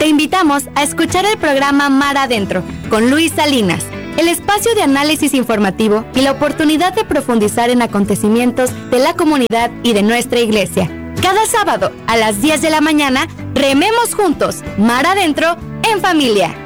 Te invitamos a escuchar el programa Mar Adentro con Luis Salinas, el espacio de análisis informativo y la oportunidad de profundizar en acontecimientos de la comunidad y de nuestra iglesia. Cada sábado a las 10 de la mañana, rememos juntos, Mar Adentro, en familia.